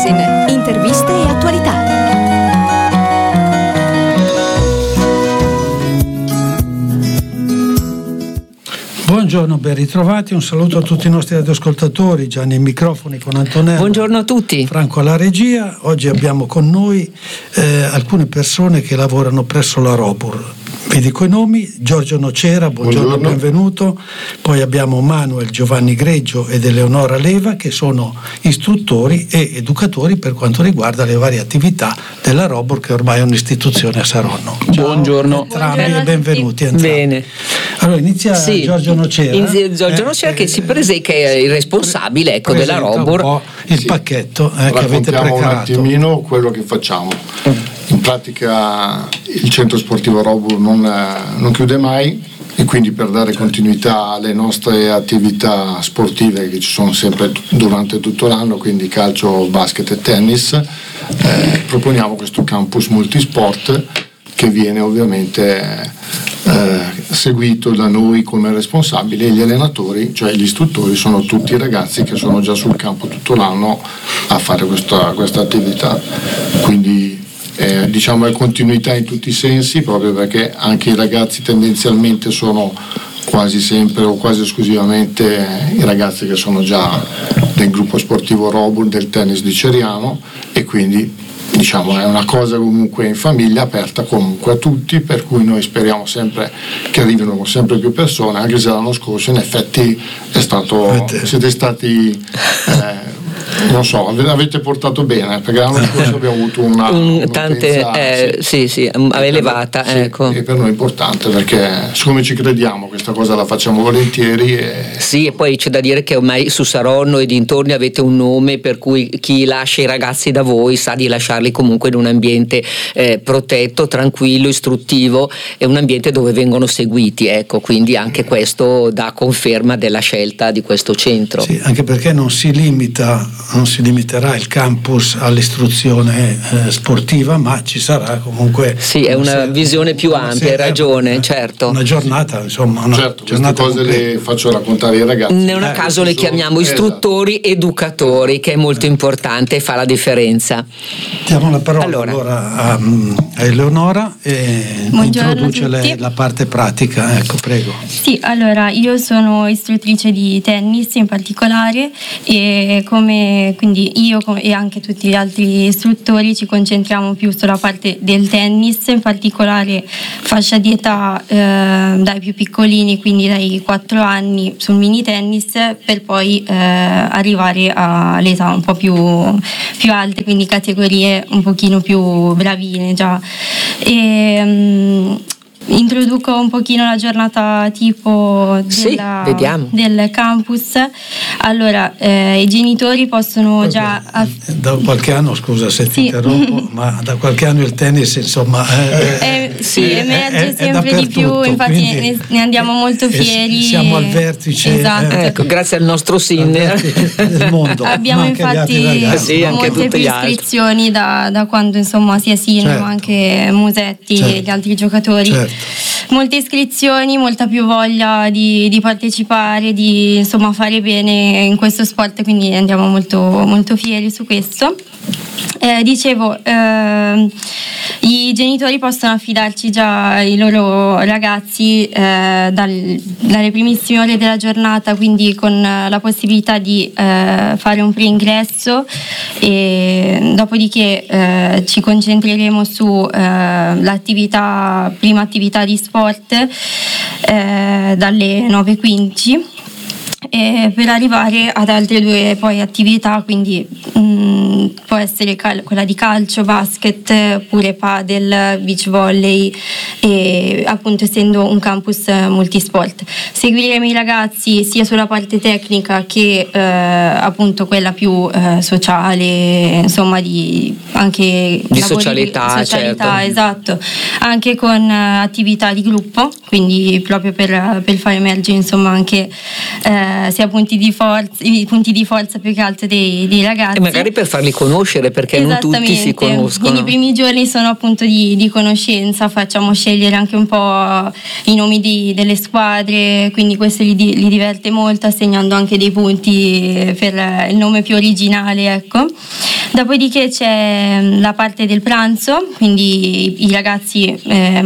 Magazine, interviste e attualità. Buongiorno, ben ritrovati, un saluto a tutti i nostri radioascoltatori, Gianni ai microfoni con Antonella. Buongiorno a tutti. Franco alla regia. Oggi abbiamo con noi alcune persone che lavorano presso la Robur. Vi dico i nomi: Giorgio Nocera, buongiorno, benvenuto. Poi abbiamo Manuel Giovanni Greggio ed Eleonora Leva, che sono istruttori e educatori per quanto riguarda le varie attività della Robur, che ormai è un'istituzione a Saronno. Ciao, buongiorno. Entrambi e benvenuti entrambi. Bene. Allora inizia Giorgio Nocera. Giorgio Nocera che è il responsabile della Robur. Un po' il pacchetto che avete preparato. Raccontiamo un attimino quello che facciamo. In pratica il centro sportivo Robur non chiude mai, e quindi per dare continuità alle nostre attività sportive che ci sono sempre durante tutto l'anno, quindi calcio, basket e tennis, proponiamo questo campus multisport che viene ovviamente seguito da noi come responsabili, e gli allenatori, cioè gli istruttori, sono tutti i ragazzi che sono già sul campo tutto l'anno a fare questa attività. Quindi diciamo è continuità in tutti i sensi, proprio perché anche i ragazzi tendenzialmente sono quasi sempre o quasi esclusivamente i ragazzi che sono già del gruppo sportivo Robur, del tennis di Ceriano, e quindi diciamo è una cosa comunque in famiglia, aperta comunque a tutti, per cui noi speriamo sempre che arrivino con sempre più persone, anche se l'anno scorso in effetti siete stati non so, avete portato bene, perché l'anno scorso abbiamo avuto elevata, sì, ecco. E per noi è importante, perché siccome ci crediamo questa cosa la facciamo volentieri. Sì, e poi c'è da dire che ormai su Saronno e dintorni avete un nome per cui chi lascia i ragazzi da voi sa di lasciarli comunque in un ambiente protetto, tranquillo, istruttivo, e un ambiente dove vengono seguiti, ecco, quindi anche questo dà conferma della scelta di questo centro. Sì, anche perché non si limiterà il campus all'istruzione sportiva, ma ci sarà comunque. Sì, è una visione più ampia, hai ragione, certo. Una giornata, insomma. Queste cose le faccio raccontare ai ragazzi. Non a caso le chiamiamo istruttori, educatori, che è molto importante e fa la differenza. Diamo la parola allora a Eleonora e introduce lei la parte pratica. Ecco, prego. Sì, allora io sono istruttrice di tennis in particolare, e quindi io e anche tutti gli altri istruttori ci concentriamo più sulla parte del tennis, in particolare fascia di età dai più piccolini, quindi dai 4 anni sul mini tennis, per poi arrivare all'età un po' più alte, quindi categorie un pochino più bravine già. Introduco un pochino la giornata tipo del campus. Allora, i genitori possono già da qualche anno, scusa se ti interrompo, ma da qualche anno il tennis insomma emerge sempre di più, infatti ne andiamo molto fieri, siamo al vertice, esatto. Ecco, grazie al nostro SIN del mondo. Abbiamo infatti molte più iscrizioni da quando insomma sia SIN, ma anche Musetti e gli altri giocatori. Molte iscrizioni, molta più voglia di partecipare, di insomma fare bene in questo sport, quindi andiamo molto, molto fieri su questo. Dicevo, i genitori possono affidarci già i loro ragazzi dalle primissime ore della giornata, quindi con la possibilità di fare un preingresso, e dopodiché ci concentreremo su prima attività di sport dalle 9:15. Per arrivare ad altre 2 poi attività, quindi può essere quella di calcio, basket, oppure padel, beach volley, e appunto essendo un campus multisport seguiremo i ragazzi sia sulla parte tecnica che appunto quella più sociale, insomma anche di socialità, certo. Esatto, anche con attività di gruppo, quindi proprio per far emergere insomma anche sia punti di forza più che altro dei ragazzi, e magari per farli conoscere, perché non tutti si conoscono. Quindi i primi giorni sono appunto di conoscenza, facciamo scegliere anche un po' i nomi delle squadre, quindi questo li diverte molto, assegnando anche dei punti per il nome più originale, ecco. Dopodiché c'è la parte del pranzo, quindi i ragazzi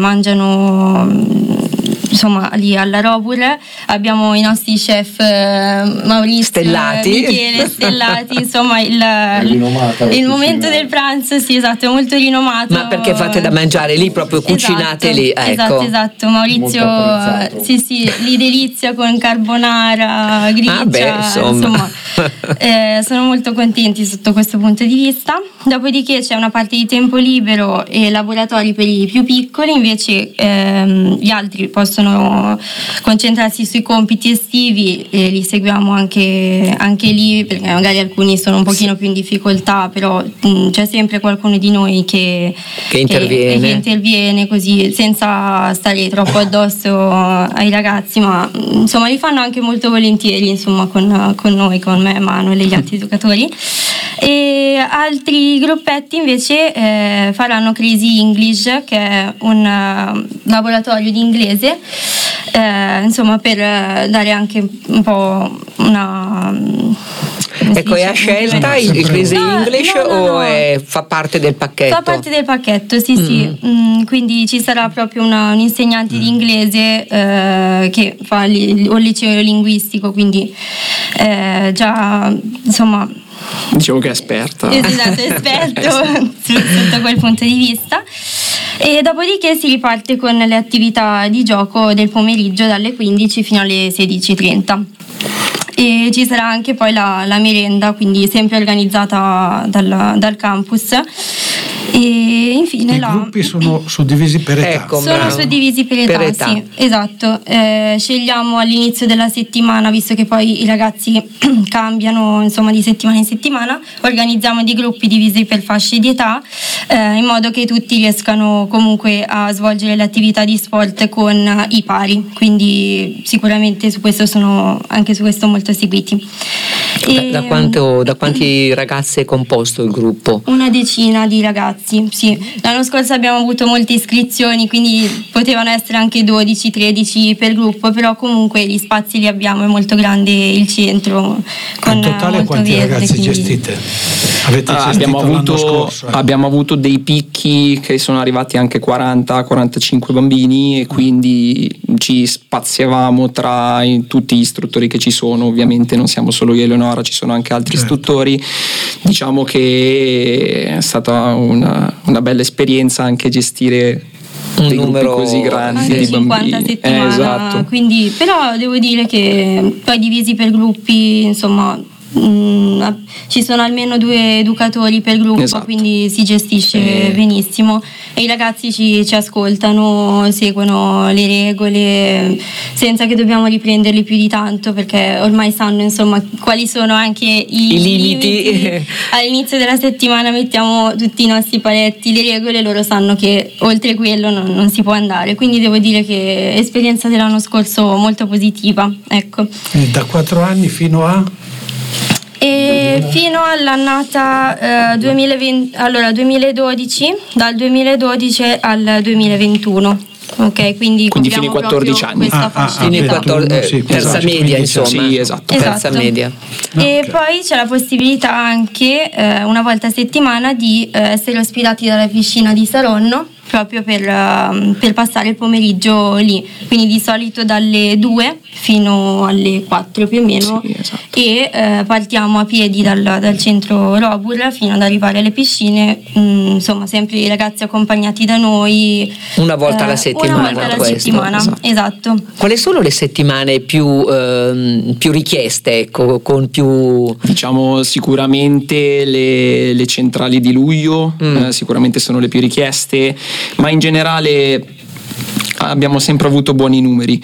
mangiano insomma lì alla Robur. Abbiamo i nostri chef Maurizio Stellati, Michele Stellati, insomma il momento del pranzo, sì, esatto, è molto rinomato. Ma perché fate da mangiare lì, proprio cucinate lì? Ecco. Esatto, Maurizio sì, li delizia con carbonara, griglia, insomma sono molto contenti sotto questo punto di vista. Dopodiché c'è una parte di tempo libero e laboratori per i più piccoli, invece gli altri possono concentrarsi sui compiti estivi e li seguiamo anche lì, perché magari alcuni sono un pochino più in difficoltà, però c'è sempre qualcuno di noi che interviene così, senza stare troppo addosso ai ragazzi, ma insomma li fanno anche molto volentieri, insomma, con noi, con me, Manuel e gli altri giocatori. E altri gruppetti invece faranno Crazy English, che è un laboratorio di inglese, insomma, per dare anche un po' una... Ecco, è a scelta il Crazy English o fa parte del pacchetto? Fa parte del pacchetto, sì. Quindi ci sarà proprio un insegnante di inglese che fa un liceo linguistico, quindi già, insomma... Diciamo che è esperta. Esatto, esperto sotto quel punto di vista. E dopodiché si riparte con le attività di gioco del pomeriggio dalle 15 fino alle 16:30. E ci sarà anche poi la merenda, quindi sempre organizzata dal campus. E infine i gruppi sono suddivisi per età. Ecco, sono suddivisi per età, sì, esatto. Scegliamo all'inizio della settimana, visto che poi i ragazzi cambiano, insomma, di settimana in settimana, organizziamo dei gruppi divisi per fasce di età, in modo che tutti riescano comunque a svolgere le attività di sport con i pari, quindi sicuramente su questo anche su questo molto seguiti. Da quanti ragazzi è composto il gruppo? Una decina di ragazzi, sì. L'anno scorso abbiamo avuto molte iscrizioni, quindi potevano essere anche 12-13 per gruppo, però comunque gli spazi li abbiamo, è molto grande il centro. In totale quanti ragazzi gestite? Avete gestito l'anno scorso? Abbiamo avuto dei picchi che sono arrivati anche 40-45 bambini, e quindi ci spaziavamo tra tutti gli istruttori che ci sono. Ovviamente non siamo solo io e Eleonora, ci sono anche altri istruttori. Diciamo che è stata una bella esperienza anche gestire un numero così grande di 50 bambini. Settimana, esatto. Quindi, però devo dire che poi divisi per gruppi, insomma, ci sono almeno 2 educatori per gruppo, esatto. Quindi si gestisce benissimo e i ragazzi ci ascoltano, seguono le regole senza che dobbiamo riprenderli più di tanto, perché ormai sanno, insomma, quali sono anche i limiti. All'inizio della settimana mettiamo tutti i nostri paletti, le regole, loro sanno che oltre quello non si può andare, quindi devo dire che esperienza dell'anno scorso molto positiva, ecco. Da 4 anni fino a? E fino all'annata 2012, dal 2012 al 2021. Ok, quindi fino ai 14 anni. Terza media, insomma. Sì, esatto. Terza media. E poi c'è la possibilità anche una volta a settimana di essere ospitati dalla piscina di Saronno, proprio per passare il pomeriggio lì, quindi di solito dalle 2 fino alle 4 più o meno, sì, esatto. E partiamo a piedi dal centro Robur fino ad arrivare alle piscine, insomma sempre i ragazzi accompagnati da noi una volta alla settimana. Esatto. Quali sono le settimane più richieste, ecco, con più, diciamo, sicuramente le centrali di luglio sicuramente sono le più richieste, ma in generale abbiamo sempre avuto buoni numeri,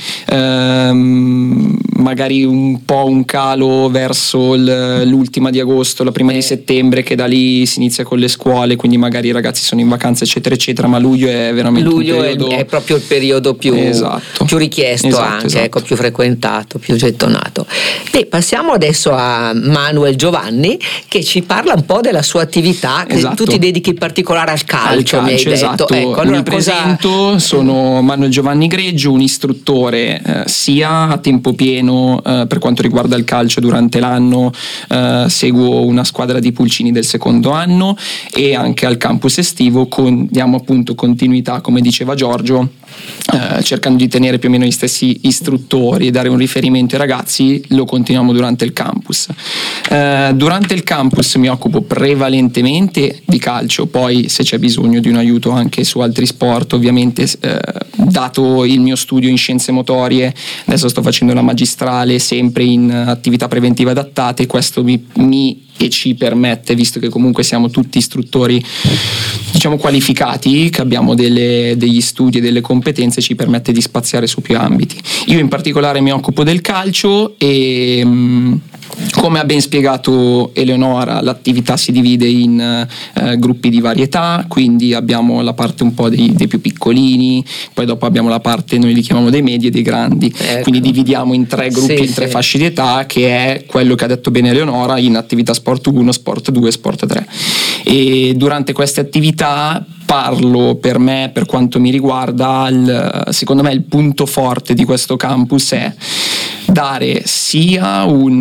magari un po' un calo verso l'ultima di agosto, la prima di settembre, che da lì si inizia con le scuole, quindi magari i ragazzi sono in vacanza eccetera eccetera, ma luglio è veramente un periodo... è proprio il periodo più richiesto, esatto. Ecco, più frequentato, più gettonato. E passiamo adesso a Manuel Giovanni, che ci parla un po' della sua attività, che tu ti dedichi in particolare al calcio, mi hai detto. Esatto. Ecco, allora mi presento, sono Manuel Giovanni Greggio, un istruttore sia a tempo pieno alleno per quanto riguarda il calcio durante l'anno, seguo una squadra di pulcini del secondo anno, e anche al campus estivo diamo appunto continuità, come diceva Giorgio, cercando di tenere più o meno gli stessi istruttori e dare un riferimento ai ragazzi. Lo continuiamo durante il campus. Durante il campus mi occupo prevalentemente di calcio, poi se c'è bisogno di un aiuto anche su altri sport, ovviamente, dato il mio studio in scienze motorie, adesso sto facendo la magistrale sempre in attività preventive adattate. Questo mi e ci permette, visto che comunque siamo tutti istruttori diciamo qualificati, che abbiamo degli studi e delle competenze, ci permette di spaziare su più ambiti. Io in particolare mi occupo del calcio e come ha ben spiegato Eleonora, l'attività si divide in gruppi di varietà, quindi abbiamo la parte un po' dei più piccolini, poi dopo abbiamo la parte, noi li chiamiamo dei medi e dei grandi, quindi dividiamo in 3 gruppi, in 3 fasce di età, che è quello che ha detto bene Eleonora, in attività sport 1, sport 2, sport 3. E durante queste attività parlo, per me, per quanto mi riguarda, secondo me il punto forte di questo campus è dare sia un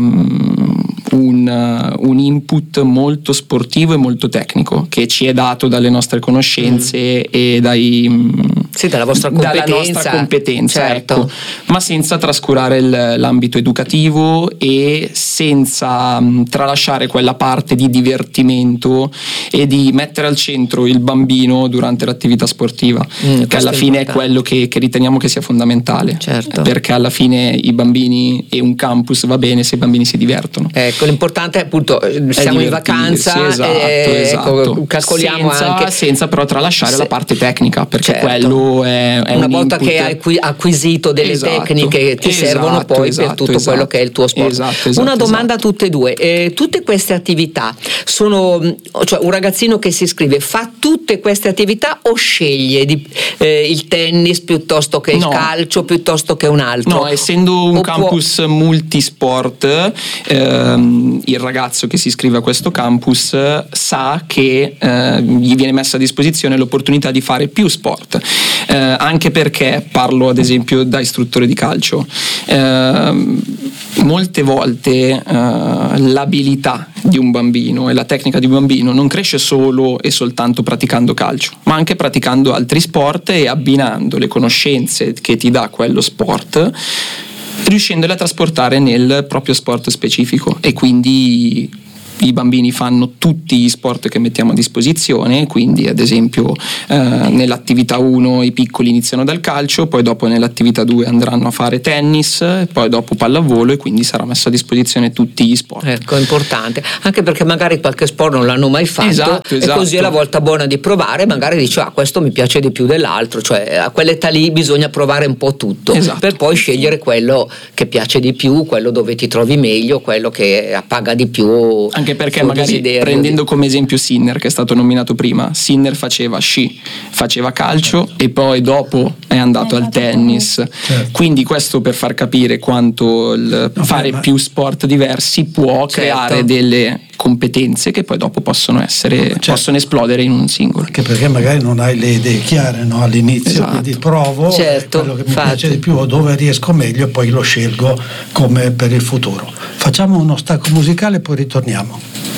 input molto sportivo e molto tecnico, che ci è dato dalle nostre conoscenze e dalla vostra competenza, certo. Ecco, ma senza trascurare l'ambito educativo e senza tralasciare quella parte di divertimento e di mettere al centro il bambino durante l'attività sportiva, che alla fine è quello che riteniamo che sia fondamentale, certo. Perché alla fine i bambini e un campus va bene se i bambini si divertono. Ecco, l'importante è appunto siamo in vacanza, esatto. Calcoliamo senza però tralasciare la parte tecnica, perché certo. Quello è una un volta input. che hai acquisito delle tecniche che ti servono poi per tutto quello che è il tuo sport. Una domanda a tutte e due: tutte queste attività sono, cioè un ragazzino che si iscrive fa tutte queste attività o sceglie il tennis piuttosto che il calcio piuttosto che un altro? No, essendo un campus multisport, il ragazzo che si iscrive a questo campus sa che gli viene messa a disposizione l'opportunità di fare più sport, anche perché, parlo ad esempio da istruttore di calcio, molte volte l'abilità di un bambino e la tecnica di un bambino non cresce solo e soltanto praticando calcio, ma anche praticando altri sport e abbinando le conoscenze che ti dà quello sport, riuscendole a trasportare nel proprio sport specifico. E quindi i bambini fanno tutti gli sport che mettiamo a disposizione, quindi ad esempio nell'attività 1 i piccoli iniziano dal calcio, poi dopo nell'attività 2 andranno a fare tennis, poi dopo pallavolo, e quindi sarà messo a disposizione tutti gli sport. Ecco, è importante, anche perché magari qualche sport non l'hanno mai fatto, esatto. E così è la volta buona di provare, magari dice questo mi piace di più dell'altro, cioè a quell'età lì bisogna provare un po' tutto, per poi scegliere quello che piace di più, quello dove ti trovi meglio, quello che appaga di più. Anche perché magari prendendo come esempio Sinner, che è stato nominato prima, Sinner faceva sci, faceva calcio e poi dopo è andato al tennis, certo. Quindi questo per far capire quanto fare più sport diversi può creare delle competenze che poi dopo possono esplodere in un singolo. Anche perché magari non hai le idee chiare, no? All'inizio, quindi provo quello che mi piace di più o dove riesco meglio e poi lo scelgo come per il futuro. Facciamo uno stacco musicale e poi ritorniamo.